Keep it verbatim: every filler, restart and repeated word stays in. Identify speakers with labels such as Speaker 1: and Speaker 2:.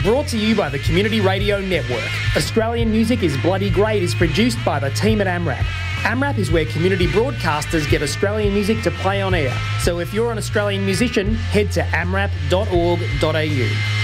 Speaker 1: Brought to you by the Community Radio Network. Australian Music is Bloody Great is produced by the team at AMRAP. AMRAP is where community broadcasters get Australian music to play on air. So if you're an Australian musician, head to amrap dot org dot a u.